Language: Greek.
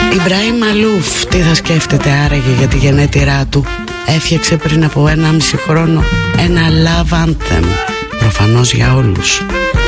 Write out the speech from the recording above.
Ιμπραήμ Μαλούφ, τι θα σκέφτεται άραγε για τη γενέτειρά του? Έφτιαξε πριν από 1,5 χρόνο ένα love anthem, προφανώς για όλους.